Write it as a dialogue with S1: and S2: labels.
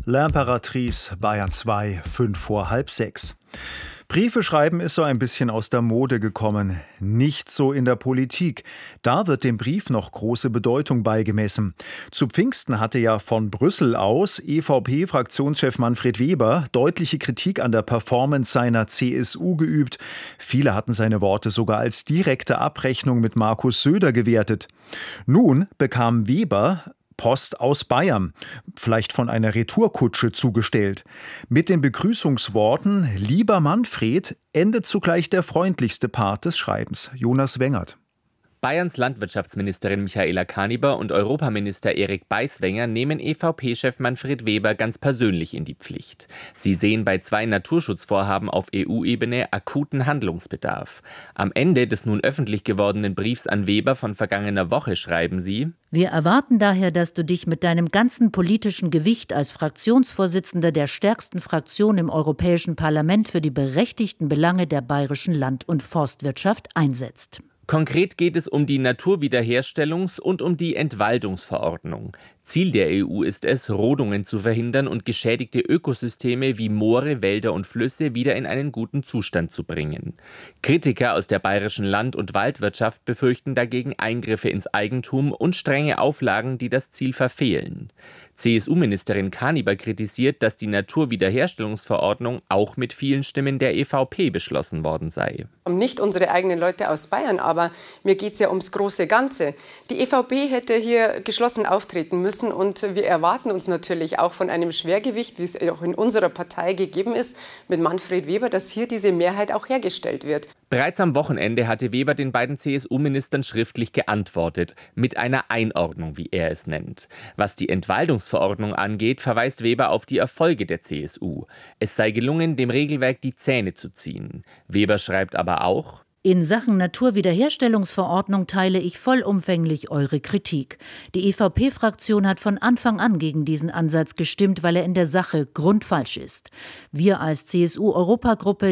S1: L'Impératrice, Bayern 2, 5 vor halb 6. Briefe schreiben ist so ein bisschen aus der Mode gekommen. Nicht so in der Politik. Da wird dem Brief noch große Bedeutung beigemessen. Zu Pfingsten hatte ja von Brüssel aus EVP-Fraktionschef Manfred Weber deutliche Kritik an der Performance seiner CSU geübt. Viele hatten seine Worte sogar als direkte Abrechnung mit Markus Söder gewertet. Nun bekam Weber Post aus Bayern, vielleicht von einer Retourkutsche zugestellt. Mit den Begrüßungsworten »Lieber Manfred« endet zugleich der freundlichste Part des Schreibens. Jonas Wengert.
S2: Bayerns Landwirtschaftsministerin Michaela Kaniber und Europaminister Erik Beiswenger nehmen EVP-Chef Manfred Weber ganz persönlich in die Pflicht. Sie sehen bei 2 Naturschutzvorhaben auf EU-Ebene akuten Handlungsbedarf. Am Ende des nun öffentlich gewordenen Briefs an Weber von vergangener Woche schreiben sie:
S3: Wir erwarten daher, dass du dich mit deinem ganzen politischen Gewicht als Fraktionsvorsitzender der stärksten Fraktion im Europäischen Parlament für die berechtigten Belange der bayerischen Land- und Forstwirtschaft einsetzt.
S2: Konkret geht es um die Naturwiederherstellungs- und um die Entwaldungsverordnung. Ziel der EU ist es, Rodungen zu verhindern und geschädigte Ökosysteme wie Moore, Wälder und Flüsse wieder in einen guten Zustand zu bringen. Kritiker aus der bayerischen Land- und Waldwirtschaft befürchten dagegen Eingriffe ins Eigentum und strenge Auflagen, die das Ziel verfehlen. CSU-Ministerin Kaniber kritisiert, dass die Naturwiederherstellungsverordnung auch mit vielen Stimmen der EVP beschlossen worden sei.
S4: Nicht unsere eigenen Leute aus Bayern, aber mir geht es ja ums große Ganze. Die EVP hätte hier geschlossen auftreten müssen und wir erwarten uns natürlich auch von einem Schwergewicht, wie es auch in unserer Partei gegeben ist, mit Manfred Weber, dass hier diese Mehrheit auch hergestellt wird.
S2: Bereits am Wochenende hatte Weber den beiden CSU-Ministern schriftlich geantwortet, mit einer Einordnung, wie er es nennt. Was die Entwaldungsverordnung angeht, verweist Weber auf die Erfolge der CSU. Es sei gelungen, dem Regelwerk die Zähne zu ziehen. Weber schreibt aber auch:
S3: In Sachen Naturwiederherstellungsverordnung teile ich vollumfänglich eure Kritik. Die EVP-Fraktion hat von Anfang an gegen diesen Ansatz gestimmt, weil er in der Sache grundfalsch ist. Wir als CSU-Europagruppe